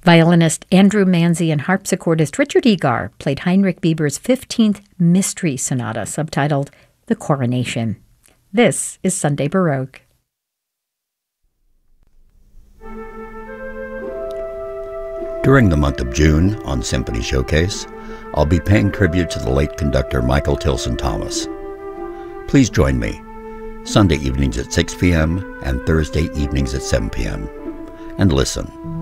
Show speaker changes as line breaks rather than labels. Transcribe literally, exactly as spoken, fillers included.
Violinist Andrew Manzi and harpsichordist Richard Egar played Heinrich Bieber's fifteenth Mystery Sonata, subtitled The Coronation. This is Sunday Baroque.
During the month of June on Symphony Showcase, I'll be paying tribute to the late conductor Michael Tilson Thomas. Please join me Sunday evenings at six p.m. and Thursday evenings at seven p.m. and listen